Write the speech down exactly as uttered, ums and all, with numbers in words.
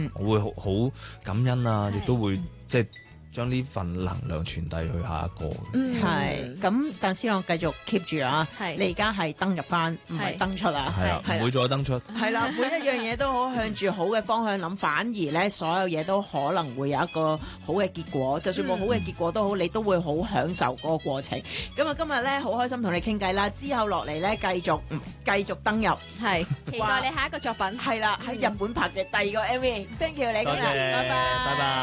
嗯、我會好好感恩啊，亦都會即係將呢份能量傳遞去下一個。 嗯，係。咁但思朗繼續 keep 住啊，你而家係登入翻，唔係登出啊， 係啦，唔會再登出。 係啦，每一樣嘢都好向住好嘅方向諗，反而咧所有嘢都可能會有一個好嘅結果。就算冇好嘅結果都好，你都會好享受嗰個過程。咁啊，今日咧好開心同你傾偈啦，之後落嚟咧繼續繼續登入， 係期待你下一個作品。 係啦，喺日本拍嘅第二個 M V。Thank you 你今日，拜拜， 拜拜。